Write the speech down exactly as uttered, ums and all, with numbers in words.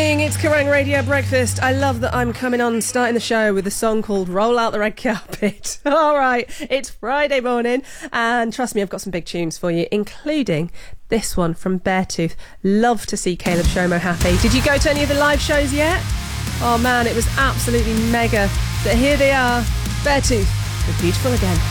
morning, it's Kerrang Radio Breakfast. I love that I'm coming on starting the show with a song called Roll Out the Red Carpet. All right, it's Friday morning, and trust me, I've got some big tunes for you, including this one from Beartooth. Love to see Caleb Shomo happy. Did you go to any of the live shows yet? Oh man, it was absolutely mega. But here they are, Beartooth with Beautiful Again.